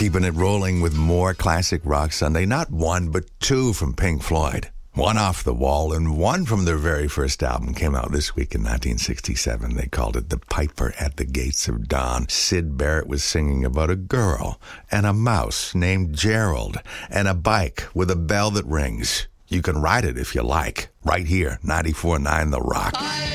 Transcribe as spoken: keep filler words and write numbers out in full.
Keeping it rolling with more classic rock Sunday. Not one, but two from Pink Floyd. One off the wall and one from their very first album came out this week in nineteen sixty-seven. They called it The Piper at the Gates of Dawn. Syd Barrett was singing about a girl and a mouse named Gerald and a bike with a bell that rings. You can ride it if you like. Right here, ninety-four point nine The Rock.